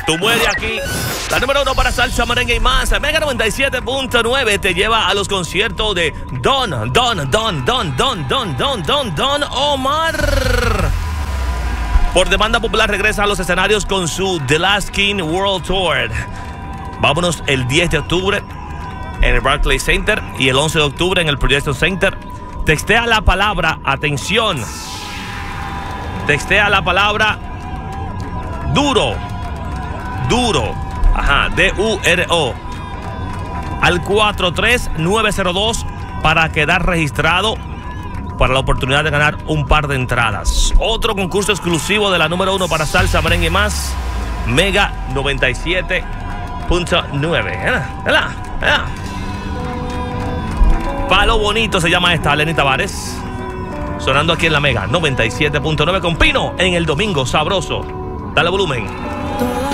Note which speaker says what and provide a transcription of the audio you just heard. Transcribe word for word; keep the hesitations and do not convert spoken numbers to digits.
Speaker 1: Tú mueres aquí. La número uno para salsa, merengue y más. Mega noventa y siete punto nueve te lleva a los conciertos de Don, Don, Don, Don, Don, Don, Don, Don, Don Omar. Por demanda popular regresa a los escenarios con su The Last King World Tour. Vámonos el diez de octubre en el Barclays Center y el once de octubre en el Projection Center. Textea la palabra, atención. Textea la palabra duro. Duro. Ajá, D U R O. Al cuatro tres nueve cero dos para quedar registrado para la oportunidad de ganar un par de entradas. Otro concurso exclusivo de la número uno para salsa, merengue y más. Mega noventa y siete punto nueve. ¿Verdad? ¿Verdad? Palo Bonito se llama esta, Lenny Tavares. Sonando aquí en la Mega noventa y siete punto nueve con Pino en el domingo sabroso. Dale volumen.